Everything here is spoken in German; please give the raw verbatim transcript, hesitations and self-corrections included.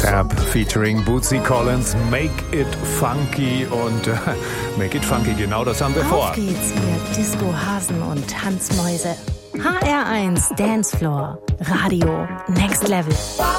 Fab featuring Bootsy Collins, Make It Funky und äh, Make It Funky, genau das haben wir vor. Auf geht's, ihr Disco-Hasen und Tanzmäuse. H R eins Dancefloor, Radio Next Level.